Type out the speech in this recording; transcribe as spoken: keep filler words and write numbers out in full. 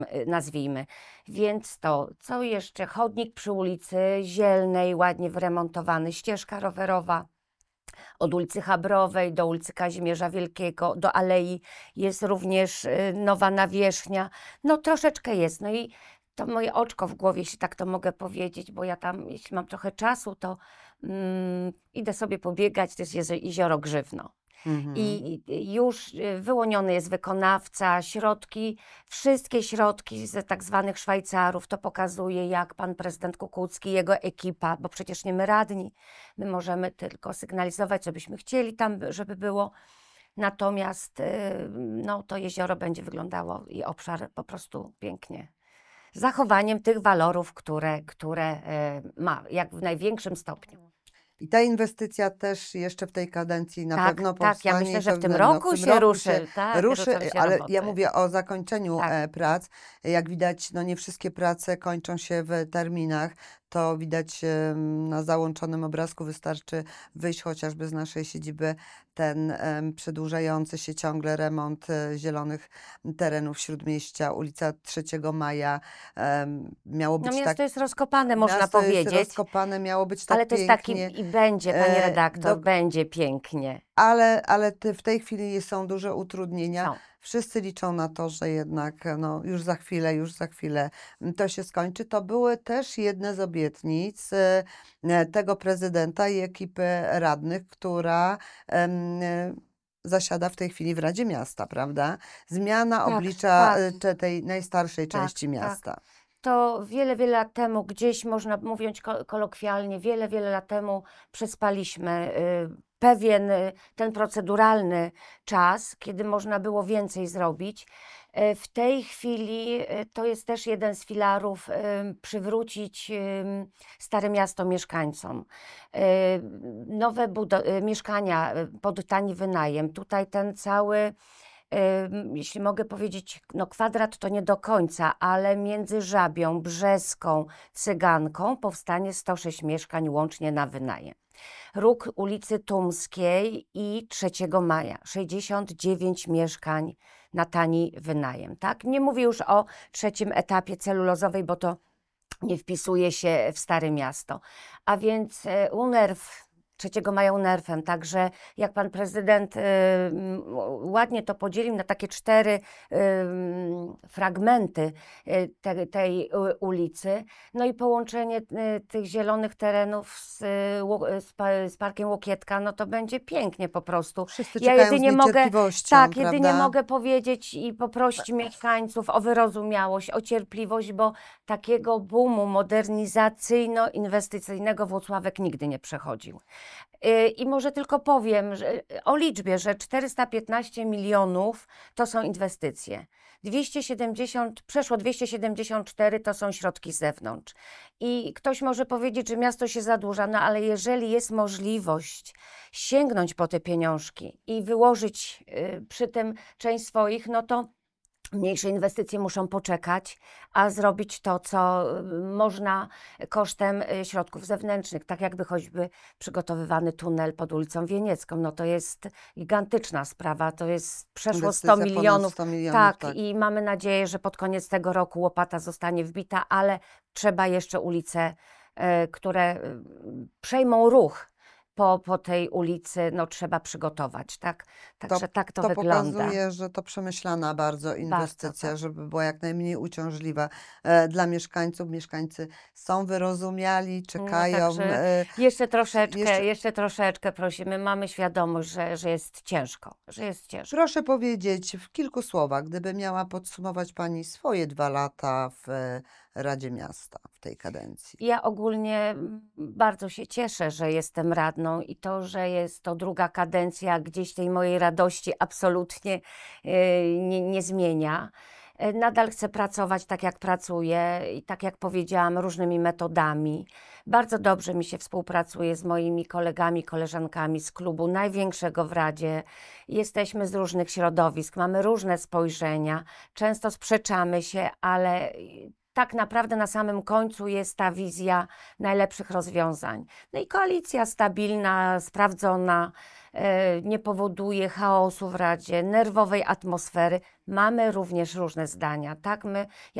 nazwijmy. Więc to, co jeszcze? Chodnik przy ulicy Zielnej, ładnie wyremontowany, ścieżka rowerowa. Od ulicy Chabrowej do ulicy Kazimierza Wielkiego, do alei jest również nowa nawierzchnia. No troszeczkę jest. No i to moje oczko w głowie, jeśli tak to mogę powiedzieć, bo ja tam, jeśli mam trochę czasu, to mm, idę sobie pobiegać, to jest jezioro Grzywno. Mhm. I już wyłoniony jest wykonawca, środki, wszystkie środki z tak zwanych Szwajcarów, to pokazuje, jak pan prezydent Kukucki i jego ekipa, bo przecież nie my radni, my możemy tylko sygnalizować, co byśmy chcieli tam, żeby było. Natomiast no, to jezioro będzie wyglądało i obszar po prostu pięknie. Z zachowaniem tych walorów, które, które ma, jak w największym stopniu. I ta inwestycja też jeszcze w tej kadencji na tak, pewno powstanie. Tak, ja myślę, że w tym no, roku w tym się roku ruszy. Się tak, ruszy, się ale roboty. ja mówię o zakończeniu Tak. e, prac. Jak widać, no nie wszystkie prace kończą się w terminach. To widać e, na załączonym obrazku. Wystarczy wyjść chociażby z naszej siedziby. Ten e, przedłużający się ciągle remont e, zielonych terenów Śródmieścia, ulica trzeciego Maja. E, miało być No miasto tak, jest rozkopane, można miasto powiedzieć. jest rozkopane, miało być tak ale to jest pięknie. taki, i będzie, panie E, redaktor, do- będzie pięknie. Ale, ale ty, w tej chwili są duże utrudnienia. Są. Wszyscy liczą na to, że jednak no, już za chwilę, już za chwilę to się skończy. To były też jedne z obietnic e, tego prezydenta i ekipy radnych, która em, e, zasiada w tej chwili w Radzie Miasta, prawda? Zmiana Tak, oblicza tak. e, te- tej najstarszej Tak, części tak. miasta. To wiele, wiele lat temu, gdzieś można mówiąc ko- kolokwialnie, wiele, wiele lat temu przespaliśmy y, pewien y, ten proceduralny czas, kiedy można było więcej zrobić. Y, W tej chwili y, to jest też jeden z filarów y, przywrócić y, Stare Miasto mieszkańcom. Y, Nowe budo- y, mieszkania y, pod tani wynajem. Tutaj ten cały Ym, jeśli mogę powiedzieć, no kwadrat to nie do końca, ale między Żabią, Brzeską, Cyganką powstanie sto sześć mieszkań łącznie na wynajem. Róg ulicy Tumskiej i trzeciego Maja, sześćdziesiąt dziewięć mieszkań na tani wynajem. Tak? Nie mówię już o trzecim etapie celulozowej, bo to nie wpisuje się w Stare Miasto. A więc e, UNERW, trzeciego Maja UNERWem, także jak pan prezydent y, m, ładnie to podzielił na takie cztery y, fragmenty y, te, tej y, ulicy, no i połączenie y, tych zielonych terenów z, y, ło- z, pa- z Parkiem Łokietka, no to będzie pięknie po prostu. Wszyscy Ja czekają jedynie z mogę, niecierpliwością, tak, prawda? jedynie mogę powiedzieć i poprosić mieszkańców o wyrozumiałość, o cierpliwość, bo takiego boomu modernizacyjno-inwestycyjnego Włocławek nigdy nie przechodził. Y, I może tylko powiem że, o liczbie, że czterysta piętnaście milionów to są inwestycje. dwieście siedemdziesiąt, przeszło dwieście siedemdziesiąt cztery to są środki z zewnątrz. I ktoś może powiedzieć, że miasto się zadłuża, no ale jeżeli jest możliwość sięgnąć po te pieniążki i wyłożyć y, przy tym część swoich, no to mniejsze inwestycje muszą poczekać, a zrobić to, co y, można kosztem y, środków zewnętrznych, tak jakby choćby przygotowywany tunel pod ulicą Wieniecką. No to jest gigantyczna sprawa, to jest przeszło sto Inwestycja ponad milionów. sto milionów, Tak, tak. i mamy nadzieję, że pod koniec tego roku łopata zostanie wbita, ale trzeba jeszcze ulice, y, które y, przejmą ruch po, po tej ulicy, no trzeba przygotować, tak? Także tak to, To wygląda. pokazuje, że to przemyślana bardzo inwestycja, tak. żeby była jak najmniej uciążliwa e, dla mieszkańców. Mieszkańcy są wyrozumiali, czekają. No, także e, jeszcze troszeczkę, jeszcze- jeszcze... troszeczkę prosimy. Mamy świadomość, że, że jest ciężko, że jest ciężko. Proszę powiedzieć w kilku słowach, gdyby miała podsumować Pani swoje dwa lata w e, Radzie Miasta w tej kadencji. Ja ogólnie mm, bardzo się cieszę, że jestem radną i to, że jest to druga kadencja, gdzieś tej mojej radości absolutnie e, nie, nie zmienia. E, Nadal chcę pracować tak, jak pracuję i tak, jak powiedziałam, różnymi metodami. Bardzo dobrze mi się współpracuje z moimi kolegami, koleżankami z klubu największego w Radzie. Jesteśmy z różnych środowisk, mamy różne spojrzenia, często sprzeczamy się, ale tak naprawdę na samym końcu jest ta wizja najlepszych rozwiązań. No i koalicja stabilna, sprawdzona, e, nie powoduje chaosu w Radzie, nerwowej atmosfery. Mamy również różne zdania, tak? My